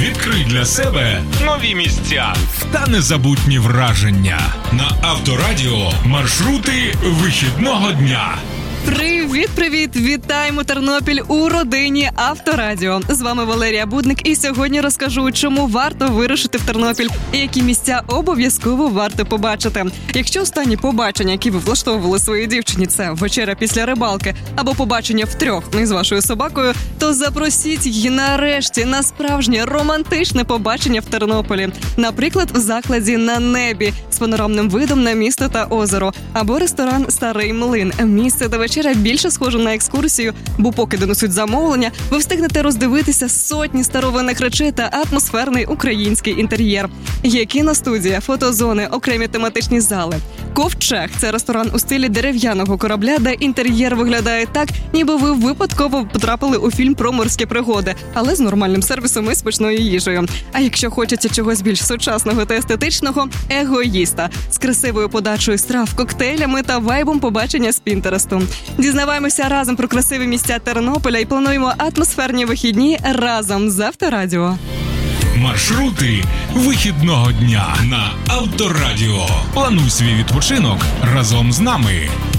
Відкрий для себе нові місця та незабутні враження. На Авторадіо маршрути вихідного дня. Привіт! Вітаємо Тернопіль у родині Авторадіо. З вами Валерія Будник, і сьогодні розкажу, чому варто вирушити в Тернопіль і які місця обов'язково варто побачити. Якщо останні побачення, які ви влаштовували своїй дівчині, це вечеря після рибалки або побачення втрьох із вашою собакою, то запросіть її нарешті на справжнє романтичне побачення в Тернополі. Наприклад, в закладі «На небі» з панорамним видом на місто та озеро, або ресторан «Старий млин». Місце до вечеря більше схоже на екскурсію, бо поки донесуть замовлення, ви встигнете роздивитися сотні старовинних речей та атмосферний український інтер'єр. Є кіностудія, фотозони, окремі тематичні зали. Ковчег – це ресторан у стилі дерев'яного корабля, де інтер'єр виглядає так, ніби ви випадково потрапили у фільм про морські пригоди, але з нормальним сервісом і смачною їжею. А якщо хочеться чогось більш сучасного та естетичного – Егоїста з красивою подачею страв, коктейлями та вайбом побачення з Пінтересту. Дізнаваємося разом про красиві місця Тернополя і плануємо атмосферні вихідні разом з Авторадіо. Маршрути вихідного дня на Авторадіо. Плануй свій відпочинок разом з нами.